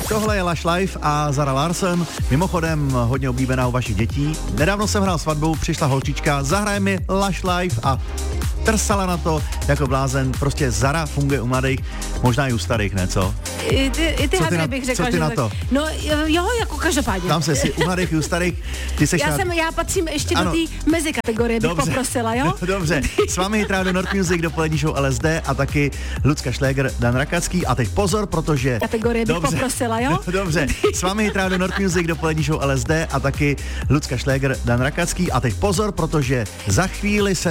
Tohle je Lush Life a Zara Larsson, mimochodem hodně oblíbená u vašich dětí. Nedávno jsem hrál svatbu, přišla holčička, zahraje mi Lush Life a trsala na to jako blázen. Prostě Zara funguje u mladých, možná i u starých, ne co? I ty Hadry bych řekla, co ty že na tak. to? No jo, jako každopádně. Tam se si u mladých i u starých, ty seš Já patřím ještě do té mezikategorie, bych poprosila, jo? Dobře, s vámi hit rádio Nord Music, dopolední show LSD a taky Lucka Šléger, Dan Rakacký. A teď pozor, protože... Kategorie bych poprosila, jo? Dobře, s vámi hit rádio Nord Music, dopolední show LSD a taky Lucka Šléger, Dan Rakacký. A teď pozor, protože za chvíli se